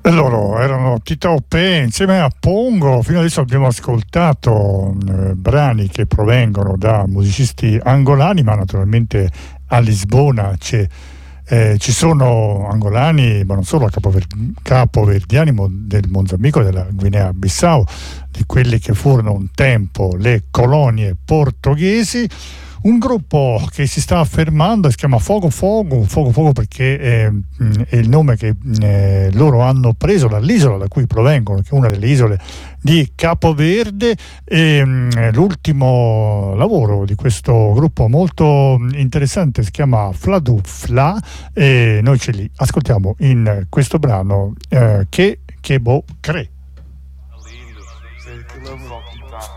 E loro erano Tita Ope insieme a Pongo. Fino adesso abbiamo ascoltato brani che provengono da musicisti angolani, ma naturalmente a Lisbona ci sono angolani, ma non solo, capoverdiani del Mozambico e della Guinea Bissau, di quelli che furono un tempo le colonie portoghesi. Un gruppo che si sta affermando si chiama Fogo Fogo perché è il nome che loro hanno preso dall'isola da cui provengono, che è una delle isole di Capoverde. L'ultimo lavoro di questo gruppo molto interessante si chiama Fladu Fla, e noi ce li ascoltiamo in questo brano che Bo Cre.